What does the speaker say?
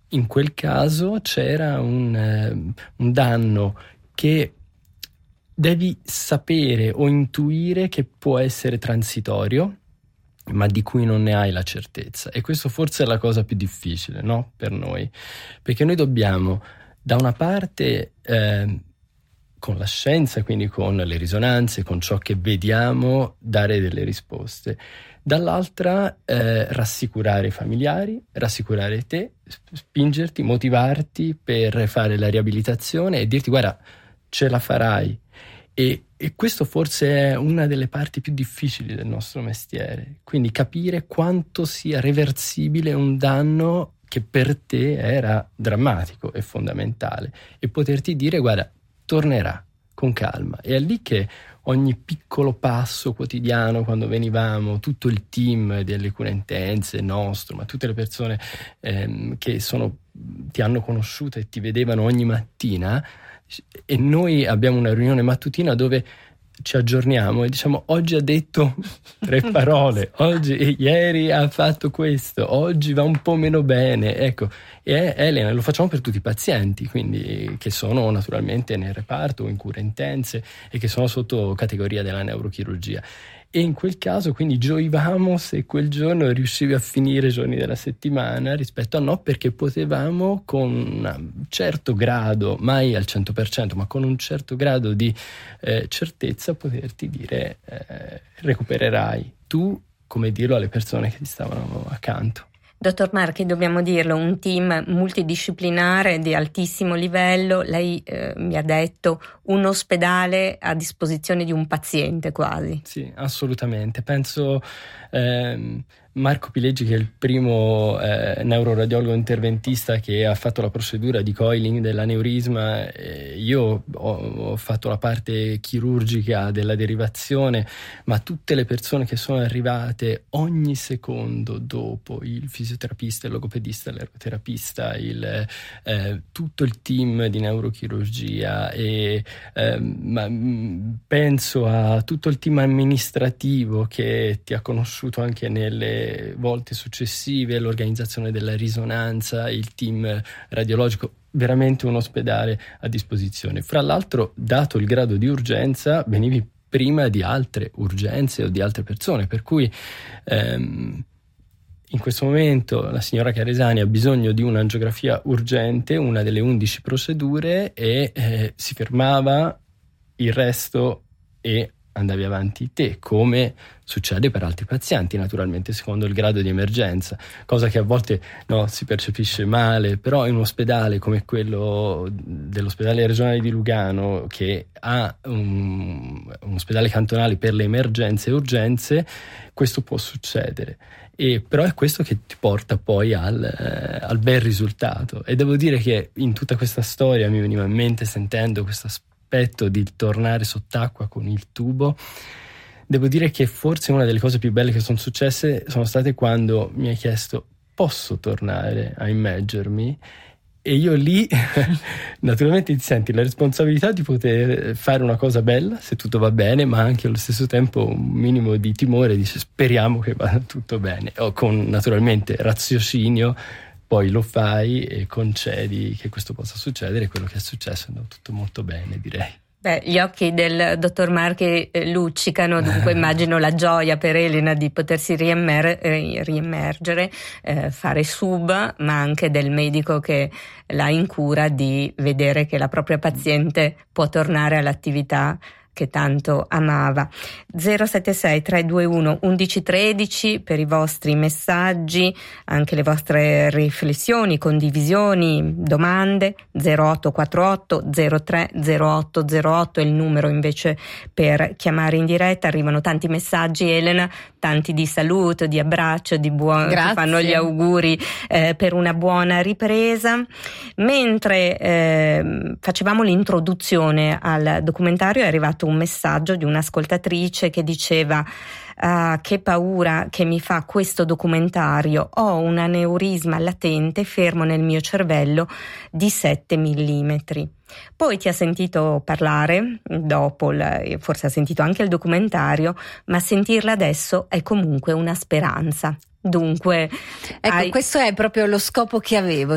in quel caso c'era un danno che devi sapere o intuire che può essere transitorio, ma di cui non ne hai la certezza. E questo forse è la cosa più difficile, no? Per noi, perché noi dobbiamo da una parte con la scienza, quindi con le risonanze, con ciò che vediamo, dare delle risposte. Dall'altra rassicurare i familiari, rassicurare te, spingerti, motivarti per fare la riabilitazione e dirti guarda, ce la farai. E questo forse è una delle parti più difficili del nostro mestiere, quindi capire quanto sia reversibile un danno che per te era drammatico e fondamentale e poterti dire guarda, tornerà con calma. E è lì che ogni piccolo passo quotidiano, quando venivamo, tutto il team delle cure intense nostro, ma tutte le persone che ti hanno conosciuto e ti vedevano ogni mattina, e noi abbiamo una riunione mattutina dove ci aggiorniamo e diciamo oggi ha detto 3 parole, ieri ha fatto questo, oggi va un po' meno bene, ecco. E Elena, lo facciamo per tutti i pazienti, quindi che sono naturalmente nel reparto o in cure intense e che sono sotto categoria della neurochirurgia. E in quel caso quindi gioivamo se quel giorno riuscivi a finire i giorni della settimana rispetto a no, perché potevamo con un certo grado, mai al 100%, ma con un certo grado di certezza poterti dire recupererai. Tu, come dirlo alle persone che ti stavano accanto. Dottor Marchi, dobbiamo dirlo, un team multidisciplinare di altissimo livello. Lei mi ha detto un ospedale a disposizione di un paziente quasi. Sì, assolutamente. Penso Marco Pileggi, che è il primo neuroradiologo interventista che ha fatto la procedura di coiling dell'aneurisma. Io ho fatto la parte chirurgica della derivazione, ma tutte le persone che sono arrivate ogni secondo dopo, il fisioterapista, il logopedista, l'ergoterapista, tutto il team di neurochirurgia penso a tutto il team amministrativo che ti ha conosciuto anche nelle volte successive, l'organizzazione della risonanza, il team radiologico, veramente un ospedale a disposizione. Fra l'altro, dato il grado di urgenza, venivi prima di altre urgenze o di altre persone, per cui in questo momento la signora Caresani ha bisogno di un'angiografia urgente, una delle 11 procedure, e si fermava il resto e andavi avanti te, come succede per altri pazienti, naturalmente, secondo il grado di emergenza, cosa che a volte si percepisce male, però in un ospedale come quello dell'ospedale regionale di Lugano, che ha un ospedale cantonale per le emergenze e urgenze, questo può succedere. Però è questo che ti porta poi al bel risultato. E devo dire che in tutta questa storia mi veniva in mente, sentendo questo aspetto di tornare sott'acqua con il tubo, devo dire che forse una delle cose più belle che sono successe sono state quando mi hai chiesto: posso tornare a immergermi? E io lì naturalmente ti senti la responsabilità di poter fare una cosa bella se tutto va bene, ma anche allo stesso tempo un minimo di timore, dice speriamo che vada tutto bene, o con naturalmente raziocinio poi lo fai e concedi che questo possa succedere. Quello che è successo è andato tutto molto bene, direi. Beh, gli occhi del dottor Marchi luccicano, dunque immagino la gioia per Elena di potersi riemmergere, fare sub, ma anche del medico che l'ha in cura di vedere che la propria paziente può tornare all'attività che tanto amava. 076 321 1113 per i vostri messaggi, anche le vostre riflessioni, condivisioni, domande. 0848 03 0808 è il numero invece per chiamare in diretta. Arrivano tanti messaggi, Elena, tanti di saluto, di abbraccio, di ti fanno gli auguri per una buona ripresa. Mentre facevamo l'introduzione al documentario è arrivato un messaggio di un'ascoltatrice che diceva: che paura che mi fa questo documentario, ho un aneurisma latente fermo nel mio cervello di 7 millimetri. Poi ti ha sentito parlare dopo, forse ha sentito anche il documentario, ma sentirla adesso è comunque una speranza. Dunque, ecco, questo è proprio lo scopo che avevo,